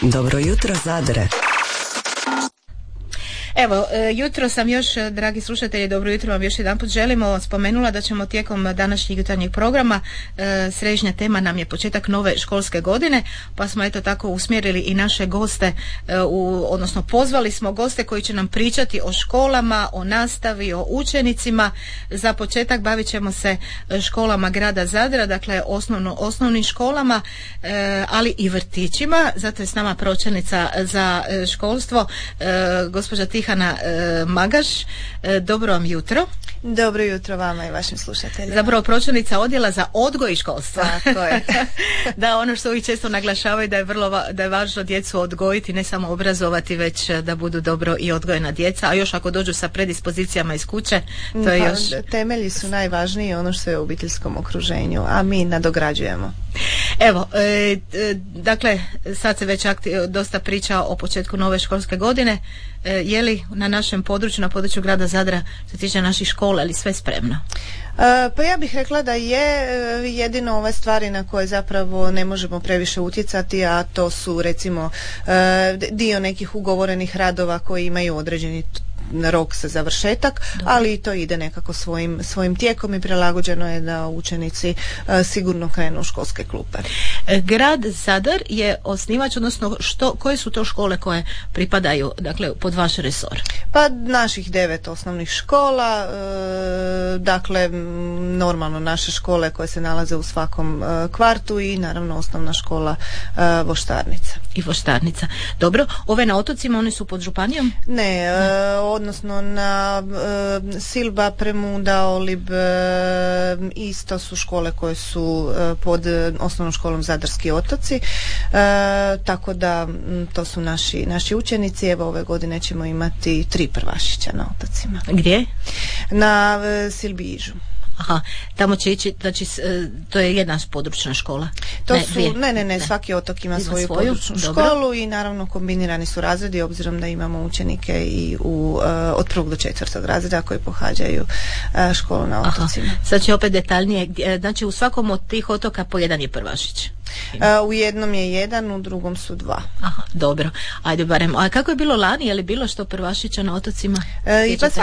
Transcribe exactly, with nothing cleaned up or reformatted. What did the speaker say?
Dobro jutro, Zadre. Evo, jutro sam još, dragi slušatelji, dobro jutro vam još jedan put želimo, spomenula da ćemo tijekom današnjeg jutarnjeg programa, e, središnja tema nam je početak nove školske godine, pa smo eto tako usmjerili i naše goste, e, u, odnosno pozvali smo goste koji će nam pričati o školama, o nastavi, o učenicima. Za početak bavit ćemo se školama grada Zadra, dakle osnovno, osnovnim školama, e, ali i vrtićima. Zato je s nama pročelnica za školstvo, e, gospođa Tihana e, Magaš. E, dobro vam jutro. Dobro jutro vama i vašim slušateljima. Zapravo pročelnica odjela za odgoj i školstvo. Tako je. Da, ono što uvijek često naglašavaju da je vrlo va, da je važno djecu odgojiti, ne samo obrazovati, već da budu dobro i odgojena djeca, a još ako dođu sa predispozicijama iz kuće, to je pa, još... Temelji su najvažniji, ono što je u obiteljskom okruženju, a mi nadograđujemo. Evo, e, e, dakle, sad se već akti, dosta priča o početku nove školske godine. E, je li na našem području, na području grada Zadra, što se tiče naših škola, ali sve spremno? E, pa ja bih rekla da je jedino ove stvari na koje zapravo ne možemo previše utjecati, a to su recimo e, dio nekih ugovorenih radova koji imaju određeni rok za završetak, Dobre. ali i to ide nekako svojim, svojim tijekom i prilagođeno je da učenici e, sigurno krenu u školske klupe. Grad Zadar je osnivač, odnosno što, koje su to škole koje pripadaju, dakle, pod vaš resor? Pa naših devet osnovnih škola, e, dakle normalno naše škole koje se nalaze u svakom e, kvartu i naravno osnovna škola e, Voštarnica. I Voštarnica. Dobro, ove na otocima, one su pod županijom? Ne, e, odnosno na e, Silba, Premuda, Olib, e, isto su škole koje su e, pod osnovnom školom Zadarski otoci, e, tako da m, to su naši, naši učenici. Evo ove godine ćemo imati tri prvašića na otocima. Gdje? Na e, Silbi i Ižu. Aha, tamo će ići, znači to je jedna područna škola. To ne, su, ne, ne, ne, svaki otok ima, ima svoju, svoju područnu Dobro. školu i naravno kombinirani su razredi, obzirom da imamo učenike i u, uh, od prvog do četvrtog razreda koji pohađaju uh, školu na otocima. Aha. Sad će opet detaljnije, znači u svakom od tih otoka po jedan je prvašić. Uh, u jednom je jedan, u drugom su dva. Aha, dobro. Ajde barem. A kako je bilo lani? Je li bilo što prvašića na otocima? Uh, i pa